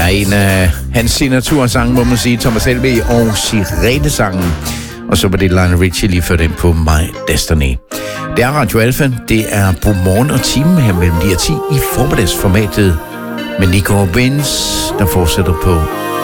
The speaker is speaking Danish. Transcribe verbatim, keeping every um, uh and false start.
en af hans signatursange, må man sige, Thomas Helveg og Sirene-sangen. Og så var det Lionel Richie lige ført ind på My Destiny. Det er Radio Alfa, det er på morgen og timen her mellem ni og ti i formiddagsformatet med Nico og Vince, der fortsætter på